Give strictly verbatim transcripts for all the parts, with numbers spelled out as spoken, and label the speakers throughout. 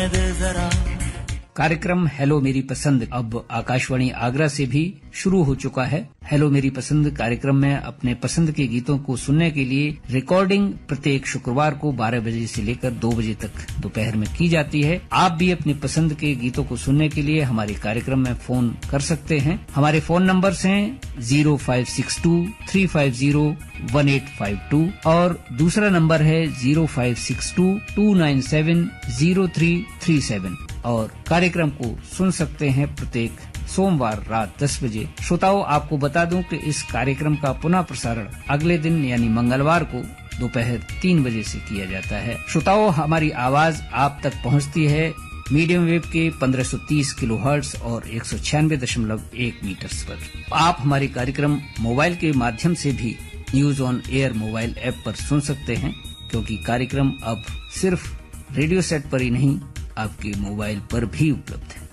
Speaker 1: दे जरा।
Speaker 2: कार्यक्रम हेलो मेरी पसंद अब आकाशवाणी आगरा से भी शुरू हो चुका है। हेलो मेरी पसंद कार्यक्रम में अपने पसंद के गीतों को सुनने के लिए रिकॉर्डिंग प्रत्येक शुक्रवार को बारह बजे से लेकर दो बजे तक दोपहर में की जाती है। आप भी अपने पसंद के गीतों को सुनने के लिए हमारे कार्यक्रम में फोन कर सकते हैं। हमारे फोन नंबर्स हैं zero five six to three five zero one eight five to और दूसरा नंबर है zero five six to to nine seven zero three three seven और कार्यक्रम को सुन सकते हैं प्रत्येक सोमवार रात दस बजे। श्रोताओं, आपको बता दूं कि इस कार्यक्रम का पुनः प्रसारण अगले दिन यानी मंगलवार को दोपहर तीन बजे से किया जाता है। श्रोताओं, हमारी आवाज आप तक पहुंचती है मीडियम वेव के पंद्रह सौ तीस किलोहर्ट्ज और एक सौ छियानवे दशमलव एक मीटर्स पर। आप हमारे कार्यक्रम मोबाइल के माध्यम से भी news on air mobile app पर सुन सकते हैं, क्योंकि कार्यक्रम अब सिर्फ रेडियो सेट पर ही नहीं आपके मोबाइल पर भी उपलब्ध है।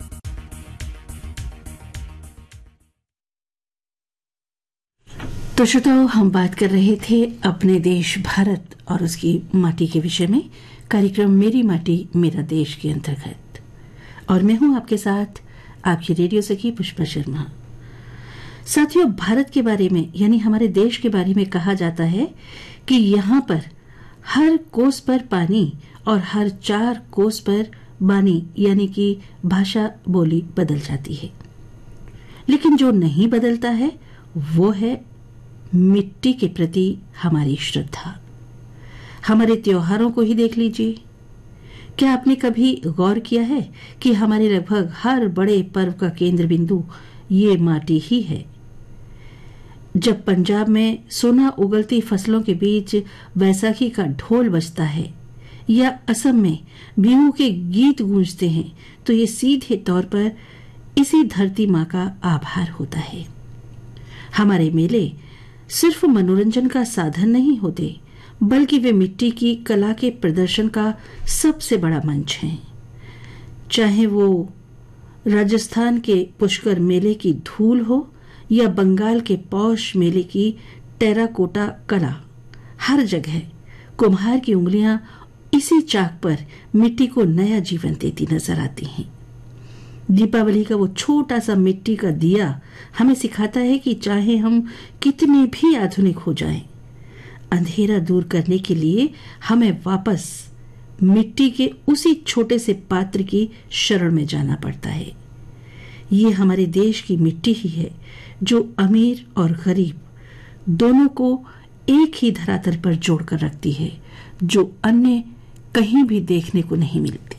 Speaker 3: तो श्रोताओं, हम बात कर रहे थे अपने देश भारत और उसकी माटी के विषय में कार्यक्रम मेरी माटी मेरा देश के अंतर्गत, और मैं हूं आपके साथ आपकी रेडियो सखी पुष्पा शर्मा। साथियों, भारत के बारे में यानी हमारे देश के बारे में कहा जाता है कि यहाँ पर हर कोस पर पानी और हर चार कोस पर बानी यानी कि भाषा बोली बदल जाती है, लेकिन जो नहीं बदलता है वो है मिट्टी के प्रति हमारी श्रद्धा। हमारे त्योहारों को ही देख लीजिए। क्या आपने कभी गौर किया है कि हमारे लगभग हर बड़े पर्व का केंद्र बिंदु ये माटी ही है। जब पंजाब में सोना उगलती फसलों के बीच वैसाखी का ढोल बजता है या असम में बिहू के गीत गूंजते हैं, तो ये सीधे तौर पर इसी धरती माँ का आभार होता है। हमारे मेले सिर्फ मनोरंजन का साधन नहीं होते, बल्कि वे मिट्टी की कला के प्रदर्शन का सबसे बड़ा मंच हैं। चाहे वो राजस्थान के पुष्कर मेले की धूल हो या बंगाल के पौष मेले की टेराकोटा कला, हर जगह कुम्हार की उंगलियां इसी चाक पर मिट्टी को नया जीवन देती नजर आती हैं। दीपावली का वो छोटा सा मिट्टी का दिया हमें सिखाता है कि चाहे हम कितने भी आधुनिक हो जाएं, अंधेरा दूर करने के लिए हमें वापस मिट्टी के उसी छोटे से पात्र की शरण में जाना पड़ता है। ये हमारे देश की मिट्टी ही है जो अमीर और गरीब दोनों को एक ही धरातल पर जोड़कर रखती है, जो अन्य कहीं भी देखने को नहीं मिलती।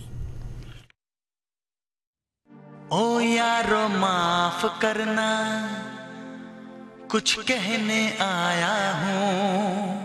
Speaker 1: ओ यारो माफ करना, कुछ कहने आया हूँ।